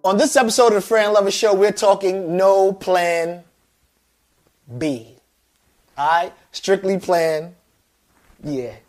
On this episode of the Fran Lover Show, we're talking no plan B. All right? Strictly plan, yeah.